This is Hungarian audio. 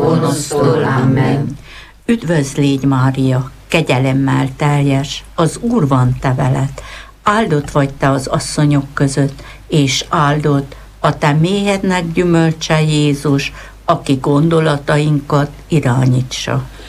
gonosztól. Amen. Üdvözl légy, Mária, kegyelemmel teljes, az Úr van te veled. Áldott vagy te az asszonyok között, és áldott a te méhednek gyümölcse Jézus, aki gondolatainkat irányítsa.